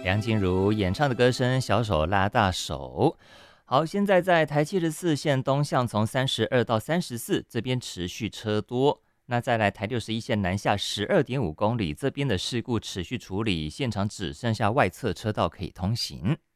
梁静茹演唱的歌声，小手拉大手。好，现在在台74线东向从32到34这边持续车多，那再来台61线南下12.5公里这边的事故持续处理，现场只剩下外侧车道可以通行。